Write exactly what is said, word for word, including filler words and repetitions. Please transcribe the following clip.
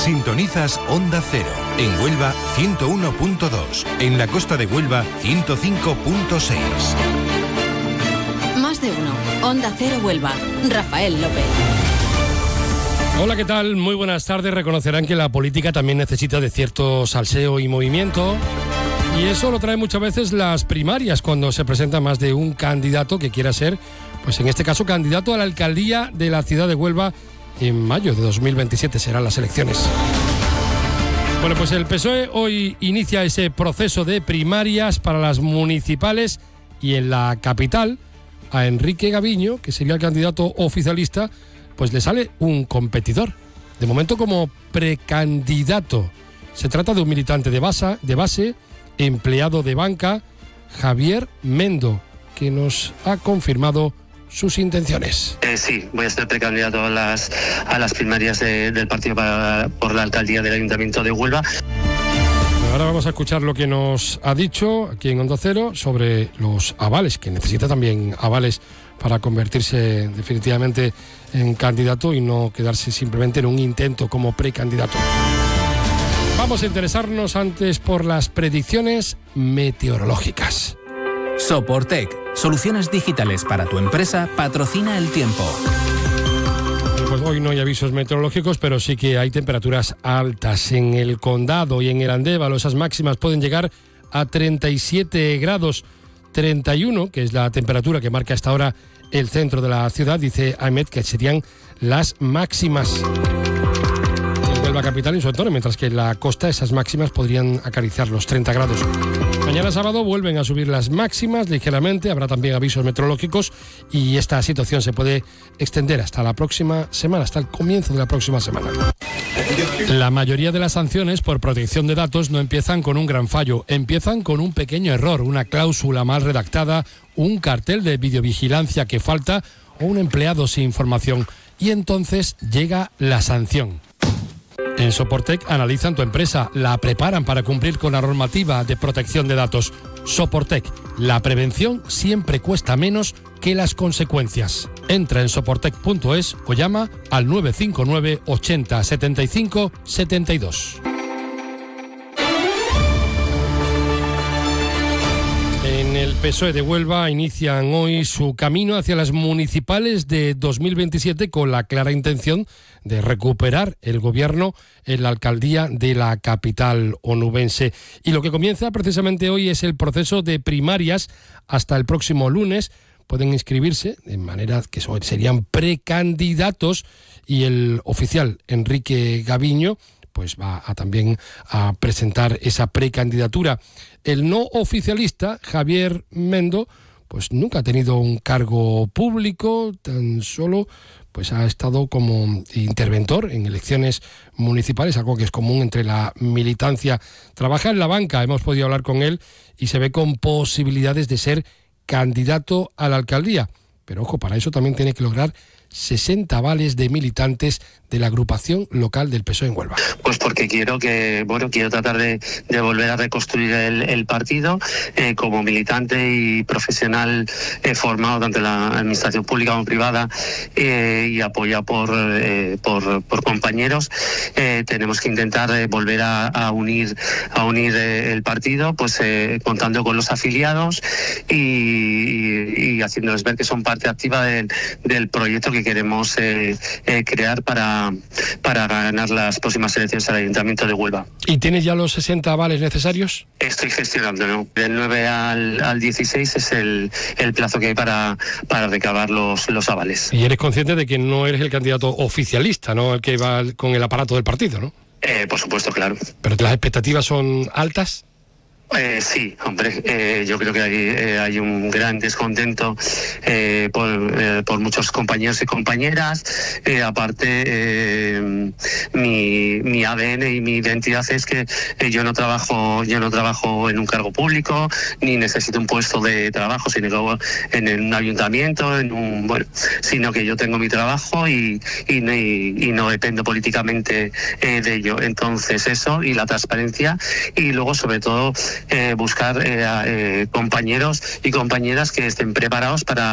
Sintonizas Onda Cero. En Huelva, ciento uno punto dos. En la costa de Huelva, ciento cinco punto seis. Más de uno. Onda Cero Huelva. Rafael López. Hola, ¿qué tal? Muy buenas tardes. Reconocerán que la política también necesita de cierto salseo y movimiento. Y eso lo trae muchas veces las primarias, cuando se presenta más de un candidato que quiera ser, pues en este caso, candidato a la alcaldía de la ciudad de Huelva. En mayo de dos mil veintisiete serán las elecciones. Bueno, pues el P S O E hoy inicia ese proceso de primarias para las municipales, y en la capital, a Enrique Gaviño, que sería el candidato oficialista, pues le sale un competidor. De momento como precandidato. Se trata de un militante de base, de base, empleado de banca, Javier Mendo, que nos ha confirmado sus intenciones. Eh, sí, voy a ser precandidato a las, a las primarias de, del partido para, por la alcaldía del Ayuntamiento de Huelva. Ahora vamos a escuchar lo que nos ha dicho aquí en Onda Cero sobre los avales, que necesita también avales para convertirse definitivamente en candidato y no quedarse simplemente en un intento como precandidato. Vamos a interesarnos antes por las predicciones meteorológicas. Soportec, soluciones digitales para tu empresa, patrocina el tiempo. Pues hoy no hay avisos meteorológicos, pero sí que hay temperaturas altas. En el Condado y en el Andévalo esas máximas pueden llegar a treinta y siete grados, treinta y uno, que es la temperatura que marca hasta ahora el centro de la ciudad. Dice Ahmed que serían las máximas en Huelva capital y en su entorno, mientras que en la costa esas máximas podrían acariciar los treinta grados. Mañana sábado vuelven a subir las máximas ligeramente, habrá también avisos meteorológicos y esta situación se puede extender hasta la próxima semana, hasta el comienzo de la próxima semana. La mayoría de las sanciones por protección de datos no empiezan con un gran fallo, empiezan con un pequeño error, una cláusula mal redactada, un cartel de videovigilancia que falta o un empleado sin información, y entonces llega la sanción. En Soportec analizan tu empresa, la preparan para cumplir con la normativa de protección de datos. Soportec, la prevención siempre cuesta menos que las consecuencias. Entra en soportec punto es o llama al nueve cinco nueve ochenta setenta y cinco setenta y dos. En el P S O E de Huelva inician hoy su camino hacia las municipales de dos mil veintisiete con la clara intención de recuperar el gobierno en la alcaldía de la capital onubense. Y lo que comienza precisamente hoy es el proceso de primarias hasta el próximo lunes. Pueden inscribirse de manera que serían precandidatos, y el oficial Enrique Gaviño pues va a también a presentar esa precandidatura. El no oficialista, Javier Mendo, pues nunca ha tenido un cargo público, tan solo pues ha estado como interventor en elecciones municipales, algo que es común entre la militancia. Trabaja en la banca, hemos podido hablar con él y se ve con posibilidades de ser candidato a la alcaldía. Pero ojo, para eso también tiene que lograr sesenta avales de militantes de la agrupación local del P S O E en Huelva. Pues porque quiero que, bueno, quiero tratar de, de volver a reconstruir el, el partido eh, como militante y profesional eh, formado tanto en la administración pública como privada eh, y apoyado por, eh, por, por compañeros. Eh, tenemos que intentar eh, volver a, a unir, a unir eh, el partido, pues eh, contando con los afiliados y, y, y haciéndoles ver que son parte activa del, del proyecto que queremos eh, eh, crear para, para ganar las próximas elecciones al Ayuntamiento de Huelva. ¿Y tienes ya los sesenta avales necesarios? Estoy gestionando, ¿no? Del nueve al, al dieciséis es el, el plazo que hay para, para recabar los, los avales. Y eres consciente de que no eres el candidato oficialista, ¿no? El que va con el aparato del partido, ¿no? Eh, por supuesto, claro. ¿Pero las expectativas son altas? Eh, sí, hombre, eh, yo creo que hay, eh, hay un gran descontento eh, por, eh, por muchos compañeros y compañeras. Eh, aparte, eh, mi, mi A D N y mi identidad es que eh, yo no trabajo, yo no trabajo en un cargo público, ni necesito un puesto de trabajo, sino en un ayuntamiento, en un bueno, sino que yo tengo mi trabajo y, y, y, y no dependo políticamente eh, de ello. Entonces eso y la transparencia y luego sobre todo Eh, buscar eh, eh, compañeros y compañeras que estén preparados para